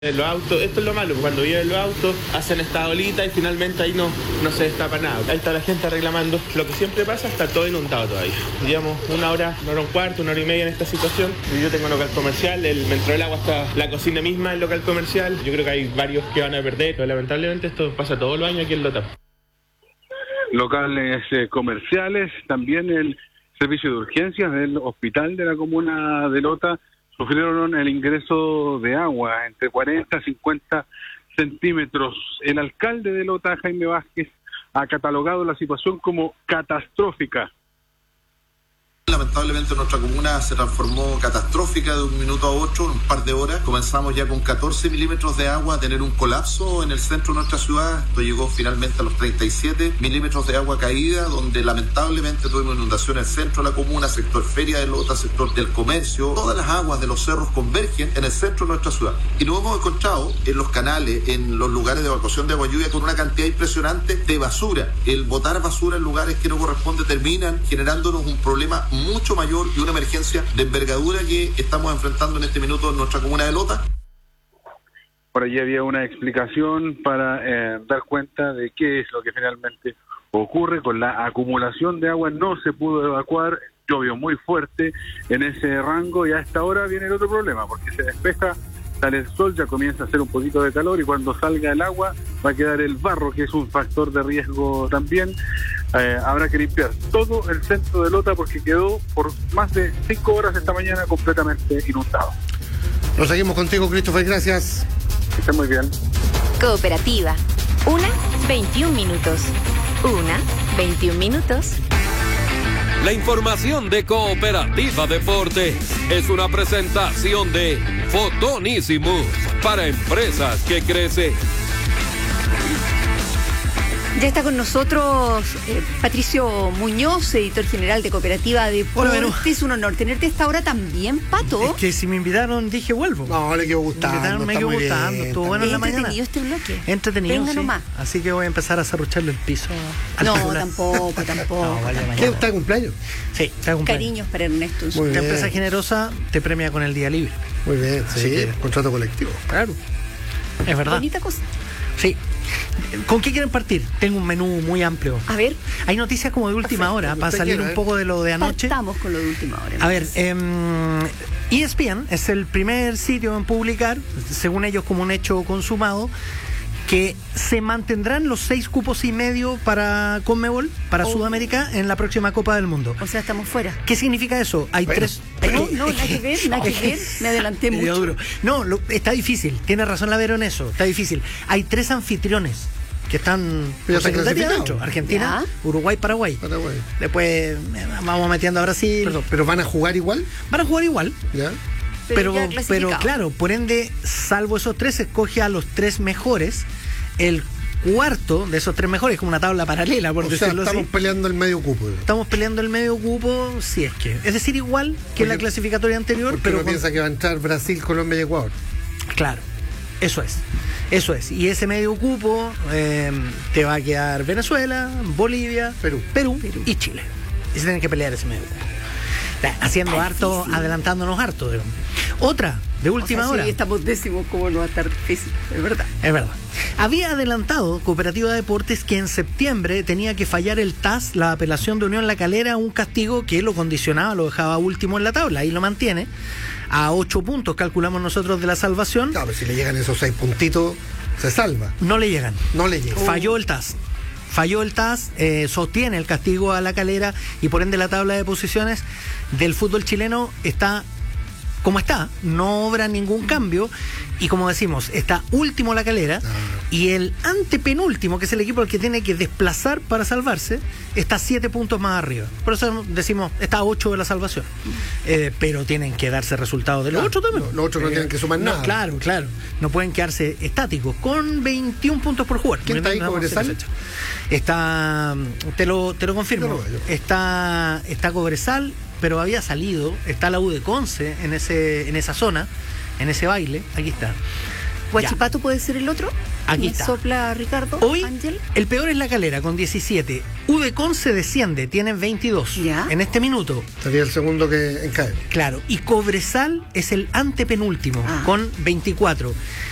Los autos, esto es lo malo, cuando vienen los autos hacen esta olita y finalmente ahí no se destapa nada. Ahí está la gente reclamando. Lo que siempre pasa, está todo inundado todavía. Llevamos una hora un cuarto, una hora y media en esta situación. Yo tengo local comercial, me entró el agua hasta la cocina misma del local comercial. Yo creo que hay varios que van a perder, pero lamentablemente esto pasa todos los años aquí en Lota. Locales comerciales, también el servicio de urgencias del hospital de la comuna de Lota sufrieron el ingreso de agua entre 40 y 50 centímetros. El alcalde de Lota, Jaime Vázquez, ha catalogado la situación como catastrófica. Lamentablemente nuestra comuna se transformó catastrófica de un minuto a otro, en un par de horas. Comenzamos ya con 14 milímetros de agua a tener un colapso en el centro de nuestra ciudad. Esto llegó finalmente a los 37 milímetros de agua caída, donde lamentablemente tuvimos inundación en el centro de la comuna, sector Feria de Lota, sector del comercio. Todas las aguas de los cerros convergen en el centro de nuestra ciudad. Y nos hemos encontrado en los canales, en los lugares de evacuación de agua lluvia, con una cantidad impresionante de basura. El botar basura en lugares que no corresponde terminan generándonos un problema mucho mayor y una emergencia de envergadura que estamos enfrentando en este minuto en nuestra comuna de Lota. Por allí había una explicación para dar cuenta de qué es lo que finalmente ocurre con la acumulación de agua. No se pudo evacuar, llovió muy fuerte en ese rango y a esta hora viene el otro problema, porque se despeja, sale el sol, ya comienza a hacer un poquito de calor y cuando salga el agua va a quedar el barro, que es un factor de riesgo también. Habrá que limpiar todo el centro de Lota porque quedó por más de 5 horas esta mañana completamente inundado. Nos seguimos contigo, Christopher, gracias. Que esté muy bien. Cooperativa. 1:21 minutos. 1:21 minutos. La información de Cooperativa Deportes es una presentación de Fotonísimos para empresas que crecen. Ya está con nosotros Patricio Muñoz, editor general de Cooperativa Deportes. Hola, Es un honor tenerte a esta hora también, Pato. Es que si me invitaron dije vuelvo. No, le quedó gustando. Me quedó gustando, estuvo bueno en la mañana. Entretenido este bloque. Entretenido, Venga sí. nomás. Así que voy a empezar a serrucharle el piso. No, particular. tampoco. No, vale, ¿Qué está de cumpleaños? Sí, está de cumpleaños. Cariños para Ernesto. Muy Esta bien. empresa generosa te premia con el día libre. Muy bien, Así sí, que- contrato colectivo. Claro. Es verdad. Bonita cosa. Sí. ¿Con qué quieren partir? Tengo un menú muy amplio. A ver, Hay noticias como de última hora, para usted salir quiera, un poco de lo de anoche. partamos con lo de última hora. A ver, ESPN es el primer sitio en publicar, según ellos como un hecho consumado, que se mantendrán los 6 cupos y medio para CONMEBOL, para Sudamérica, en la próxima Copa del Mundo. O sea, estamos fuera. ¿Qué significa eso? Hay Bueno, 3... No, nada que ver. Me adelanté Medio mucho. duro. No, está difícil. Tiene razón la Vero en eso. Está difícil. Hay 3 anfitriones que están Pero por ya están secretaría clasificados. adentro. Argentina, Ya. Uruguay, Paraguay. Paraguay. Después vamos metiendo a Brasil. Perdón, ¿pero van a jugar igual? Van a jugar igual. ¿Ya? Pero ya Pero clasificado. claro, por ende, salvo esos 3, se escoge a los 3 mejores. El cuarto de esos 3 mejores, como una tabla paralela, por O sea, decirlo estamos así. peleando el medio cupo. Estamos peleando el medio cupo, si es que. Es decir, igual que en la Porque- clasificatoria anterior, Porque pero uno piensa que va a entrar Brasil, Colombia y Ecuador. claro, eso es. Y ese medio cupo te va a quedar Venezuela, Bolivia, Perú y Chile. Y se tienen que pelear ese medio cupo. Haciendo harto, difícil. adelantándonos harto. Digamos. Otra, de última hora. Si estamos décimos, ¿cómo no va a estar difícil? Es verdad. Es verdad. Había adelantado Cooperativa Deportes que en septiembre tenía que fallar el TAS, la apelación de Unión La Calera, un castigo que lo condicionaba, lo dejaba último en la tabla y lo mantiene a 8 puntos, calculamos nosotros, de la salvación. Claro, pero si le llegan esos 6 puntitos, se salva. No le llegan. No le llega. Falló el TAS. Sostiene el castigo a La Calera y por ende la tabla de posiciones del fútbol chileno está como está, no obra ningún cambio y como decimos, está último La Calera y el antepenúltimo, que es el equipo al que tiene que desplazar para salvarse, está 7 puntos más arriba. Por eso decimos, está a 8 de la salvación. Pero tienen que darse resultados de los otros también. Los otros no tienen que sumar nada. Claro. No pueden quedarse estáticos con 21 puntos por jugar. ¿Quién está ahí, Cobresal? Está, te lo confirmo. No lo veo. Está Cobresal, pero había salido. Está la U de Conce en esa zona, en ese baile. Aquí está. ¿Guachipato puede ser el otro? Aquí ¿Me está. sopla Ricardo? Hoy, Ángel. el peor es La Calera con 17. U de Conce desciende, tienen 22. Ya. En este minuto. Sería el segundo que cae. Claro. Y Cobresal es el antepenúltimo, con 24.